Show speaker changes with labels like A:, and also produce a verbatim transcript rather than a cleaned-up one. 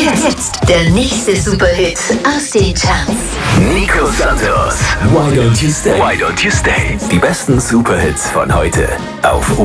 A: Jetzt der nächste Superhit aus den Charts.
B: Nico Santos, Why Don't You Stay? Why Don't You Stay? Die besten Superhits von heute auf